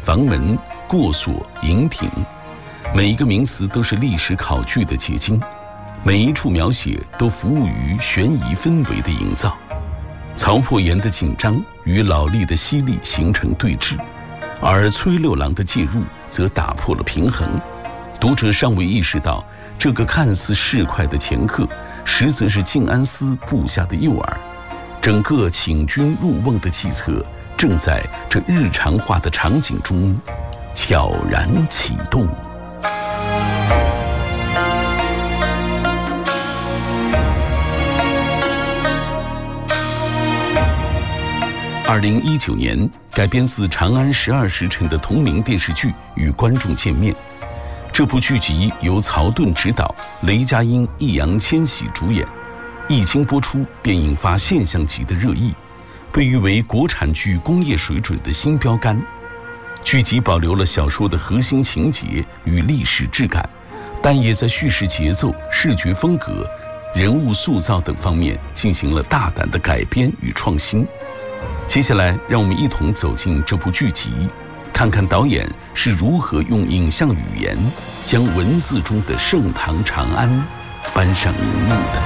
房门、过所、营亭，每一个名词都是历史考据的结晶，每一处描写都服务于悬疑氛围的营造。曹破岩的紧张与老吏的犀利形成对峙，而崔六郎的介入则打破了平衡。读者尚未意识到，这个看似市侩的掮客，实则是静安司布下的诱饵。整个请君入瓮的计策，正在这日常化的场景中悄然启动。2019年改编自《长安12时辰》的同名电视剧与观众见面。这部剧集由曹盾执导，雷佳音、易烊千玺主演，一经播出便引发现象级的热议，被誉为国产剧工业水准的新标杆。剧集保留了小说的核心情节与历史质感，但也在叙事节奏、视觉风格、人物塑造等方面进行了大胆的改编与创新。接下来，让我们一同走进这部剧集，看看导演是如何用影像语言将文字中的盛唐长安搬上荧幕的。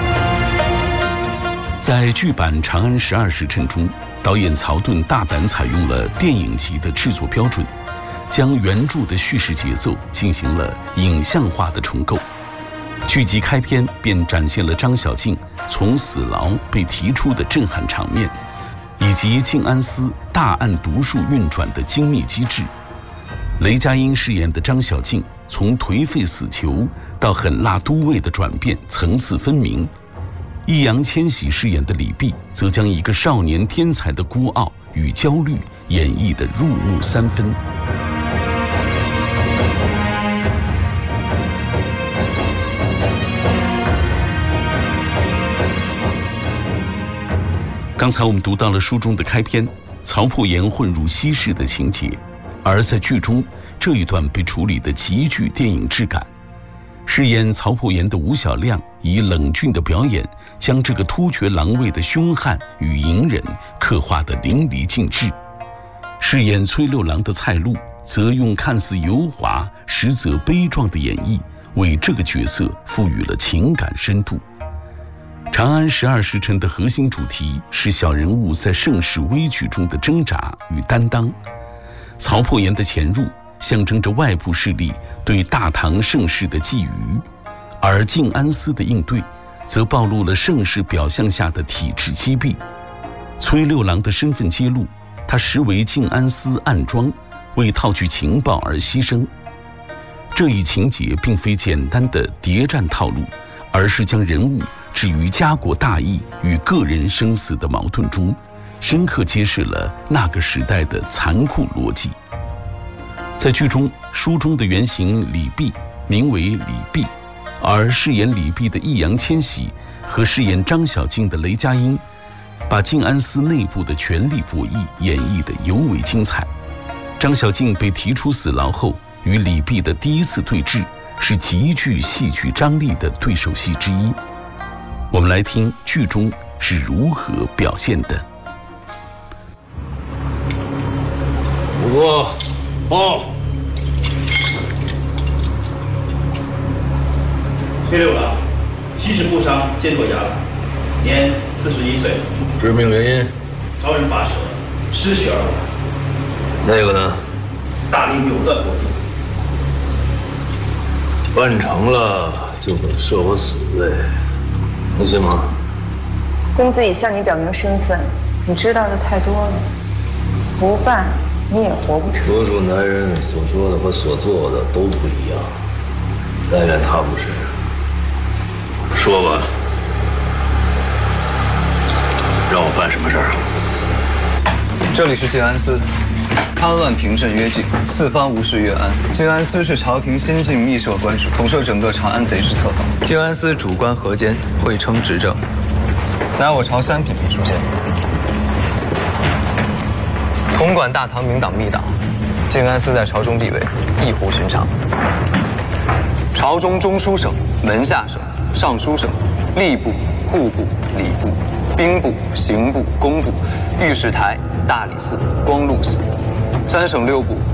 在剧版《长安12时辰》中，导演曹盾大胆采用了电影级的制作标准，将原著的叙事节奏进行了影像化的重构。剧集开篇便展现了张小敬从死牢被提出的震撼场面，以及静安司大案毒术运转的精密机制。雷佳音饰演的张小敬从颓废死囚到狠辣都尉的转变层次分明，易烊千玺饰演的李泌则将一个少年天才的孤傲与焦虑演绎得入木三分。刚才我们读到了书中的开篇，曹破岩混入西市的情节，而在剧中这一段被处理得极具电影质感。饰演曹破岩的吴小亮以冷峻的表演，将这个突厥狼卫的凶悍与隐忍刻画得淋漓尽致。饰演崔六郎的蔡路则用看似油滑实则悲壮的演绎，为这个角色赋予了情感深度。长安12时辰的核心主题是小人物在盛世危局中的挣扎与担当。曹破岩的潜入象征着外部势力对大唐盛世的觊觎，而静安司的应对则暴露了盛世表象下的体制积弊。崔六郎的身份揭露，他实为静安司暗桩，为套取情报而牺牲。这一情节并非简单的谍战套路，而是将人物置于家国大义与个人生死的矛盾中，深刻揭示了那个时代的残酷逻辑。在剧中，书中的原型李泌名为李泌，而饰演李泌的易烊千玺和饰演张小敬的雷佳音，把静安司内部的权力博弈演绎得尤为精彩。张小敬被提出死牢后，与李泌的第一次对峙是极具戏剧张力的对手戏之一。我们来听剧中是如何表现的。 五哥，报。 崔六郎，西市部商，监督衙栏，年41岁。 致命原因？ 遭人拔舌，失血而亡。 那个呢？ 大力扭断脖颈。 办成了就等赦我死呗，能行吗？ 公子已向你表明身份，你知道的太多了，不办你也活不成。 多数男人所说的和所做的都不一样，但愿他不是。说吧，让我办什么事儿？ 这里是静安司，戡乱平镇约境，四方无事越安。静安司是朝廷新晋秘设官署，统摄整个长安贼事策划。静安司主官河间，会称执政。乃我朝3品秘书监，统管大唐明党密党。静安司在朝中地位异乎寻常。朝中中书省、门下省、尚书省、吏部、户部、礼部、兵部、刑部、工部、御史台、大理寺、光禄寺，3省6部